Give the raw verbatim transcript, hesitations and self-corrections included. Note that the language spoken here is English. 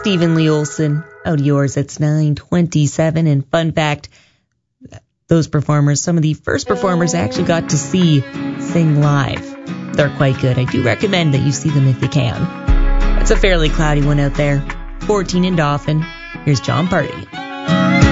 Stephen Lee Olson. Out of yours, it's nine twenty-seven. And fun fact, those performers, some of the first performers I actually got to see sing live. They're quite good. I do recommend that you see them if you can. It's a fairly cloudy one out there. fourteen in Dauphin. Here's John Party.